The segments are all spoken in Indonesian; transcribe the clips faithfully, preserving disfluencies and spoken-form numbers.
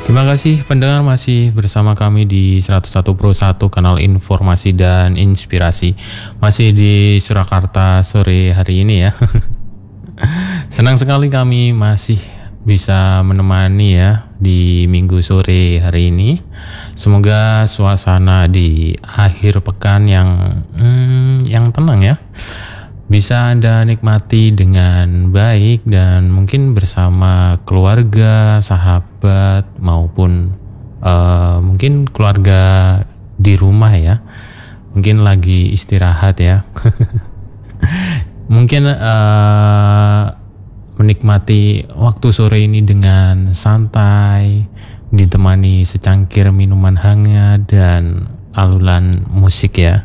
Terima kasih pendengar masih bersama kami di seratus satu Pro satu kanal informasi dan inspirasi. Masih di Surakarta sore hari ini ya. Senang sekali kami masih bisa menemani ya di minggu sore hari ini. Semoga suasana di akhir pekan yang hmm, yang tenang ya bisa Anda nikmati dengan baik dan mungkin bersama keluarga, sahabat maupun uh, mungkin keluarga di rumah ya. Mungkin lagi istirahat ya. Mungkin uh, menikmati waktu sore ini dengan santai, ditemani secangkir minuman hangat dan alunan musik ya.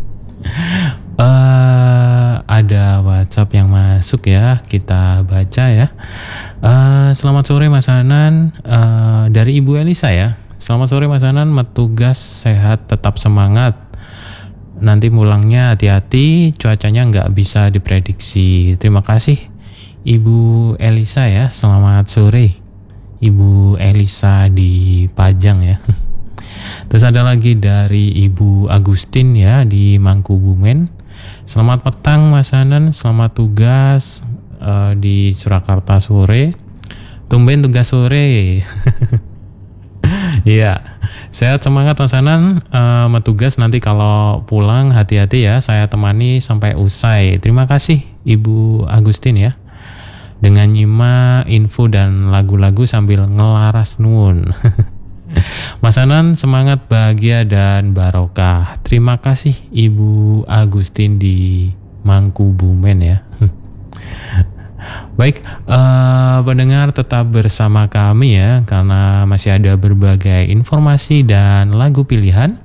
Uh, ada WhatsApp yang masuk ya, kita baca ya. Uh, selamat sore Mas Hanan, uh, dari Ibu Elisa ya. Selamat sore Mas Hanan, petugas sehat tetap semangat. Nanti pulangnya hati-hati, cuacanya nggak bisa diprediksi. Terima kasih Ibu Elisa ya. Selamat sore Ibu Elisa di Pajang ya. Terus ada lagi dari Ibu Agustin ya di Mangkubumen. Selamat petang Mas Hanan, selamat tugas uh, di Surakarta sore. Tumben tugas sore. Iya, sehat semangat Mas Hanan. Uh, tugas nanti kalau pulang hati-hati ya, saya temani sampai usai. Terima kasih Ibu Agustin ya. Dengan nyimak info dan lagu-lagu sambil ngelaras nuwun. Mas Hanan semangat, bahagia dan barokah. Terima kasih Ibu Agustin di Mangkubumen ya. Baik, uh, pendengar tetap bersama kami ya, karena masih ada berbagai informasi dan lagu pilihan